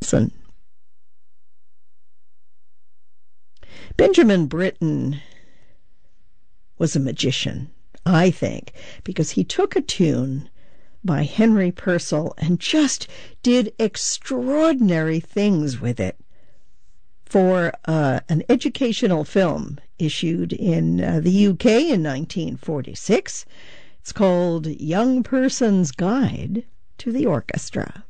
Listen. Benjamin Britten was a magician, I think, because he took a tune by Henry Purcell and just did extraordinary things with it for an educational film issued in the UK in 1946. It's called Young Person's Guide to the Orchestra.